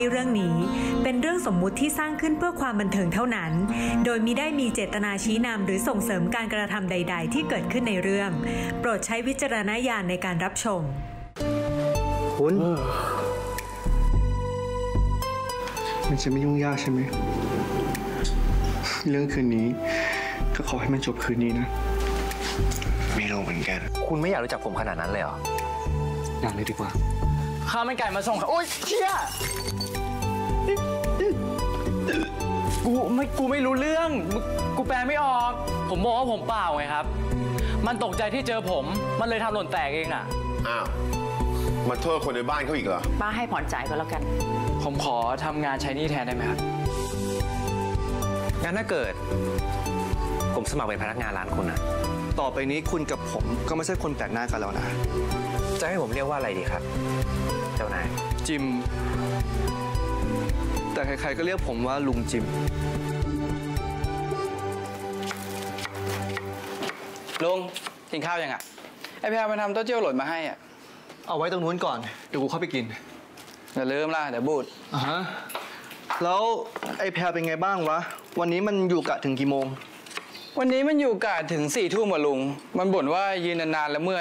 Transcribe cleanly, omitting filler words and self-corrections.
เรื่องนี้เป็นเรื่องสมมุติที่สร้างขึ้นเพื่อความบันเทิงเท่านั้นโดยมิได้มีเจตนาชี้นำหรือส่งเสริมการกระทำใดๆที่เกิดขึ้นในเรื่องโปรดใช้วิจารณญาณในการรับชมคุณมันจะไม่ยุ่งยากใช่ไหมเรื่องคืนนี้ก็ขอให้มันจบคืนนี้นะไม่รู้เหมือนกันคุณไม่อยากรู้จักผมขนาดนั้นเลยเหรออยากเลยดีกว่าข้าวมันไก่มาส่งครับโอ๊ยเชี่ยกูไม่รู้เรื่องกูแปลไม่ออกผมบอกว่าผมเปล่าไงครับมันตกใจที่เจอผมมันเลยทำหล่นแตกเองอ่ะอ้าวมาโทษคนในบ้านเขาอีกเหรอป้าให้ผ่อนจ่ายก็แล้วกันผมขอทำงานใช้หนี้แทนได้ไหมครับงั้นถ้าเกิดผมสมัครเป็นพนักงานร้านคุณนะต่อไปนี้คุณกับผมก็ไม่ใช่คนแปลกหน้ากันแล้วนะจะให้ผมเรียกว่าอะไรดีครับเจ้านายจิมแต่ใครๆก็เรียกผมว่าลุงจิมลุงกินข้าวยังอ่ะไอแพรมาทำเต้าเจี้ยวหล่นมาให้อ่ะเอาไว้ตรงนู้นก่อนเดี๋ยวกูเข้าไปกินอย่าลืมล่ะเดี๋ยวบูดแล้วไอแพรเป็นไงบ้างวะวันนี้มันอยู่กะถึงกี่โมงวันนี้มันอยู่กะถึง4 ทุ่มอ่ะลุงมันบ่นว่ายืนนานๆแล้วเมื่อย